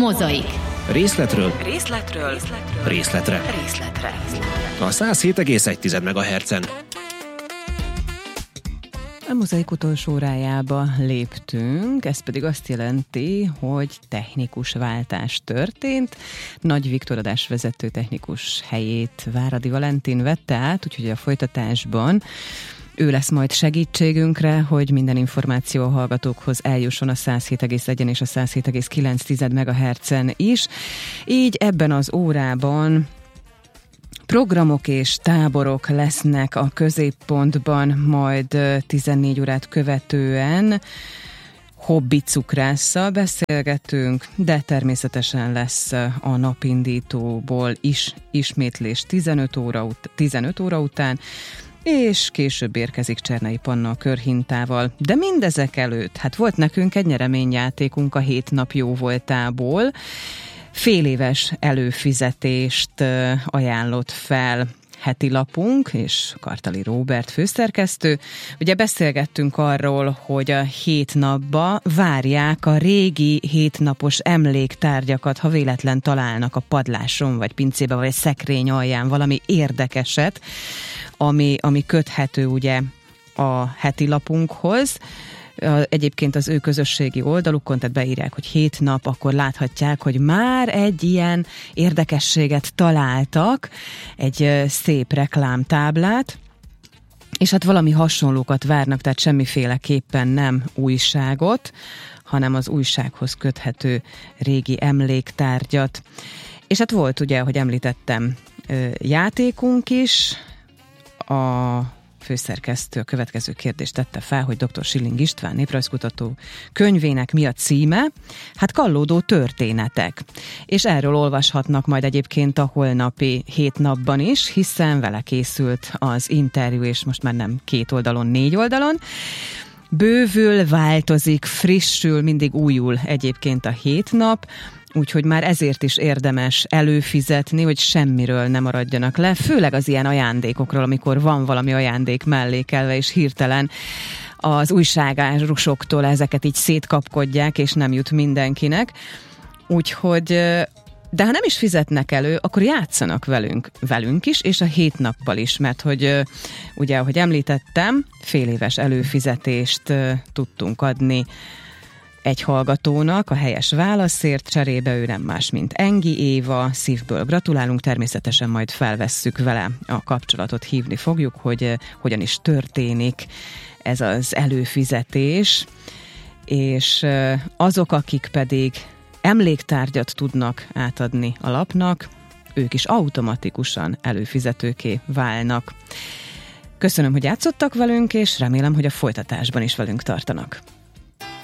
Mozaik. Részletről Részletre. a 107,1 MHz-en. A Mozaik utolsó órájába léptünk, ez pedig azt jelenti, hogy technikus váltás történt. Nagy Viktor adásvezető technikus helyét Váradi Valentin vette át, úgyhogy a folytatásban ő lesz majd segítségünkre, hogy minden információ a hallgatókhoz eljusson a 107,1 és a 107,9 MHz-en is. Így ebben az órában programok és táborok lesznek a középpontban, majd 14 órát követően hobbi cukrásszal beszélgetünk, de természetesen lesz a napindítóból is ismétlés 15 óra után, és később érkezik Csernei Panna a körhintával. De mindezek előtt, hát volt nekünk egy nyereményjátékunk a 7 nap jó voltából, féléves előfizetést ajánlott fel heti lapunk, és Kartali Róbert főszerkesztő. Ugye beszélgettünk arról, hogy a 7 napba várják a régi 7 napos emléktárgyakat, ha véletlen találnak a padláson, vagy pincébe, vagy szekrény alján valami érdekeset, ami köthető ugye a heti lapunkhoz. Egyébként az ő közösségi oldalukon, tehát beírják, hogy 7 nap, akkor láthatják, hogy már egy ilyen érdekességet találtak, egy szép reklámtáblát, és hát valami hasonlókat várnak, tehát semmiféleképpen nem újságot, hanem az újsághoz köthető régi emléktárgyat. És hát volt ugye, ahogy említettem, játékunk is. A főszerkesztő a következő kérdést tette fel, hogy dr. Schilling István néprajzkutató könyvének mi a címe? Hát Kallódó történetek. És erről olvashatnak majd egyébként a holnapi 7 napban is, hiszen vele készült az interjú, és most már nem 2 oldalon, 4 oldalon. Bővül, változik, frissül, mindig újul egyébként a 7 nap, úgyhogy már ezért is érdemes előfizetni, hogy semmiről ne maradjanak le, főleg az ilyen ajándékokról, amikor van valami ajándék mellékelve, és hirtelen az újságárusoktól ezeket így szétkapkodják, és nem jut mindenkinek. Úgyhogy, de ha nem is fizetnek elő, akkor játszanak velünk is, és a 7 nappal is, mert hogy ugye, ahogy említettem, féléves előfizetést tudtunk adni egy hallgatónak a helyes válaszért, cserébe ő nem más, mint Engi Éva, szívből gratulálunk, természetesen majd felvesszük vele a kapcsolatot, hívni fogjuk, hogy hogyan is történik ez az előfizetés, és azok, akik pedig emléktárgyat tudnak átadni a lapnak, ők is automatikusan előfizetőké válnak. Köszönöm, hogy játszottak velünk, és remélem, hogy a folytatásban is velünk tartanak.